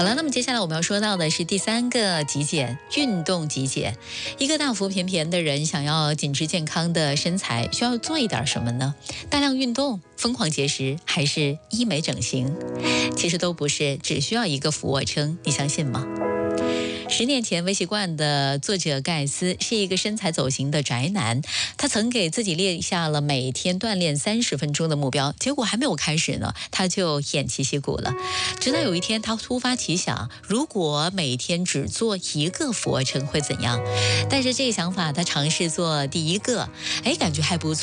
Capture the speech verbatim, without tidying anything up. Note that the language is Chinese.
好了，那么接下来我们要说到的是第三个极简，运动极简。一个大腹便便的人想要紧致健康的身材，需要做一点什么呢？大量运动、疯狂节食，还是医美整形？其实都不是，只需要一个俯卧撑，你相信吗？十年前，微习惯的作者盖斯是一个身材走形的宅男，他曾给自己列下了每天锻炼三十分钟的目标，结果还没有开始呢，他就偃旗息鼓了。直到有一天，他突发奇想，如果每天只做一个俯卧撑会怎样？带着这个想法，他尝试做第一个，哎，感觉还不错。